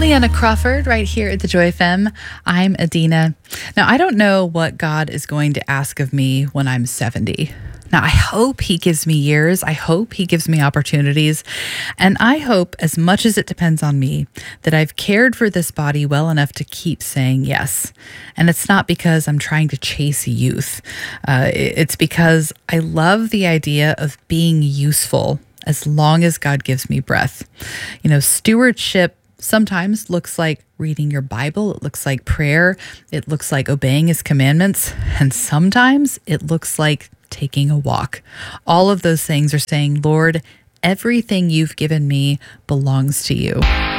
Leanna Crawford right here at the Joy FM. I'm Adina. Now, I don't know what God is going to ask of me when I'm 70. Now, I hope he gives me years. I hope he gives me opportunities. And I hope, as much as it depends on me, that I've cared for this body well enough to keep saying yes. And it's not because I'm trying to chase youth. It's because I love the idea of being useful as long as God gives me breath. You know, stewardship sometimes looks like reading your Bible. It looks like prayer. It looks like obeying his commandments. And sometimes it looks like taking a walk. All of those things are saying, Lord, everything you've given me belongs to you.